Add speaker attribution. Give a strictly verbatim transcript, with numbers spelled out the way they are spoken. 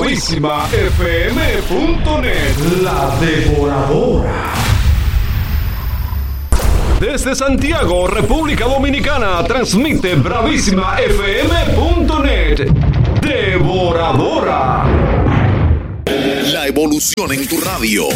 Speaker 1: bravísima f m punto net.
Speaker 2: La Devoradora.
Speaker 1: Desde Santiago, República Dominicana, transmite bravísima f m punto net. Devoradora.
Speaker 3: La evolución en tu radio.